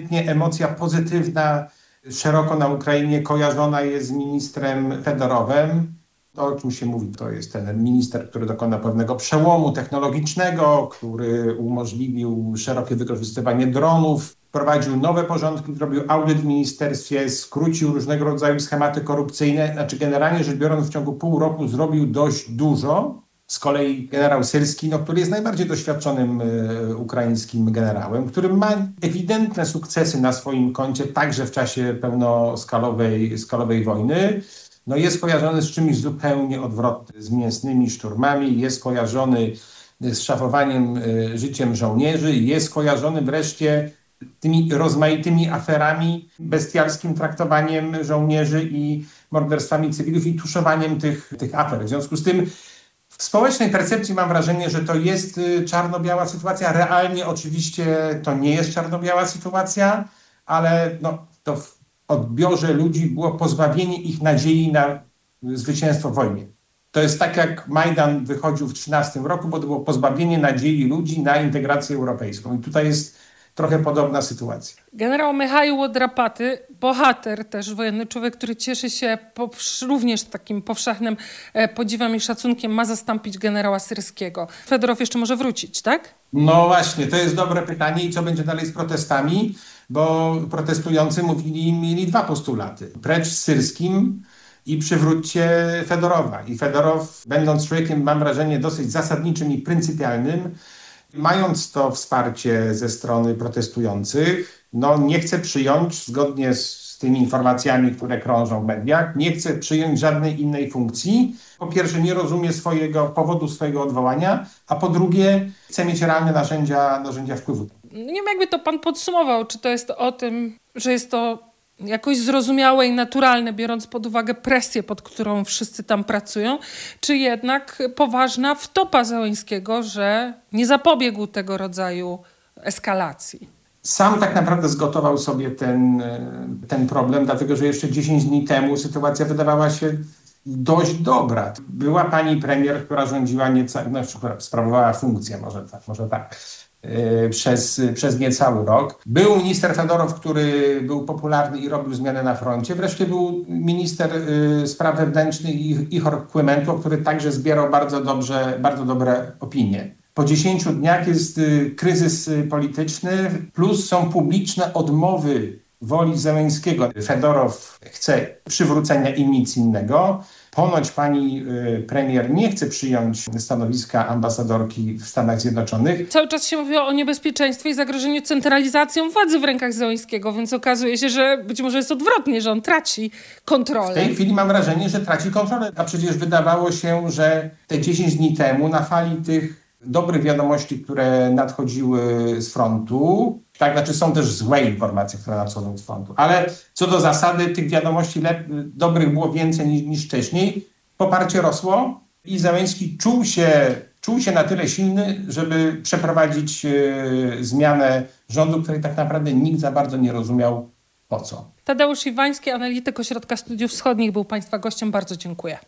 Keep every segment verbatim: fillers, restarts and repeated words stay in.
ewidentnie emocja pozytywna, szeroko na Ukrainie kojarzona jest z ministrem Fedorowem. To, o czym się mówi, to jest ten minister, który dokonał pewnego przełomu technologicznego, który umożliwił szerokie wykorzystywanie dronów, wprowadził nowe porządki, zrobił audyt w ministerstwie, skrócił różnego rodzaju schematy korupcyjne. Znaczy generalnie rzecz biorąc w ciągu pół roku zrobił dość dużo. Z kolei generał Syrski, no, który jest najbardziej doświadczonym y, ukraińskim generałem, który ma ewidentne sukcesy na swoim koncie, także w czasie pełnoskalowej skalowej wojny, no, jest kojarzony z czymś zupełnie odwrotnym, z mięsnymi szturmami, jest kojarzony z szafowaniem y, życiem żołnierzy, jest kojarzony wreszcie tymi rozmaitymi aferami, bestialskim traktowaniem żołnierzy i morderstwami cywilów i tuszowaniem tych, tych afer. W związku z tym w społecznej percepcji mam wrażenie, że to jest czarno-biała sytuacja. Realnie oczywiście to nie jest czarno-biała sytuacja, ale no, to w odbiorze ludzi było pozbawienie ich nadziei na zwycięstwo w wojnie. To jest tak, jak Majdan wychodził w trzynastym roku, bo to było pozbawienie nadziei ludzi na integrację europejską. I tutaj jest trochę podobna sytuacja. Generał Michał Łodrapaty, bohater też wojenny, człowiek, który cieszy się powsz- również takim powszechnym e, podziwem i szacunkiem, ma zastąpić generała Syrskiego. Fedorow jeszcze może wrócić, tak? No właśnie, to jest dobre pytanie i co będzie dalej z protestami, bo protestujący mówili, mieli dwa postulaty. Precz z Syrskim i przywróćcie Fedorowa. I Fedorow, będąc człowiekiem, mam wrażenie, dosyć zasadniczym i pryncypialnym, mając to wsparcie ze strony protestujących, no nie chce przyjąć, zgodnie z tymi informacjami, które krążą w mediach, nie chce przyjąć żadnej innej funkcji. Po pierwsze, nie rozumie swojego powodu swojego odwołania, a po drugie, chce mieć realne narzędzia, narzędzia wpływu. Nie wiem, jakby to pan podsumował, czy to jest o tym, że jest to jakoś zrozumiałe i naturalne, biorąc pod uwagę presję, pod którą wszyscy tam pracują, czy jednak poważna wtopa Zełenskiego, że nie zapobiegł tego rodzaju eskalacji? Sam tak naprawdę zgotował sobie ten, ten problem, dlatego że jeszcze dziesięć dni temu sytuacja wydawała się dość dobra. Była pani premier, która rządziła nieca, no, sprawowała funkcję, może tak, może tak. Przez, przez niecały rok. Był minister Fedorow, który był popularny i robił zmiany na froncie. Wreszcie był minister y, spraw wewnętrznych Ihor Kłymenko, który także zbierał bardzo dobrze, bardzo dobre opinie. Po dziesięciu dniach jest y, kryzys y, polityczny, plus są publiczne odmowy woli Zełenskiego. Fedorow chce przywrócenia im nic innego. Ponoć pani y, premier nie chce przyjąć stanowiska ambasadorki w Stanach Zjednoczonych. Cały czas się mówiło o niebezpieczeństwie i zagrożeniu centralizacją władzy w rękach Zełenskiego, więc okazuje się, że być może jest odwrotnie, że on traci kontrolę. W tej chwili mam wrażenie, że traci kontrolę. A przecież wydawało się, że te dziesięć dni temu na fali tych dobrych wiadomości, które nadchodziły z frontu, tak, znaczy są też złe informacje, które nadchodzą z frontu, ale co do zasady tych wiadomości lep- dobrych było więcej niż, niż wcześniej. Poparcie rosło i Zełenski czuł się, czuł się na tyle silny, żeby przeprowadzić e, zmianę rządu, której tak naprawdę nikt za bardzo nie rozumiał po co. Tadeusz Iwański, analityk Ośrodka Studiów Wschodnich, był państwa gościem. Bardzo dziękuję.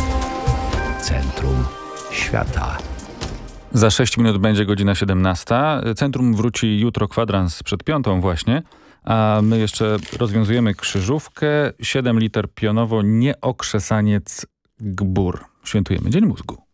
Centrum Świata. Za sześć minut będzie godzina siedemnasta. Centrum wróci jutro kwadrans przed piątą właśnie, a my jeszcze rozwiązujemy krzyżówkę. siedem liter pionowo, nieokrzesaniec gbur. Świętujemy Dzień Mózgu.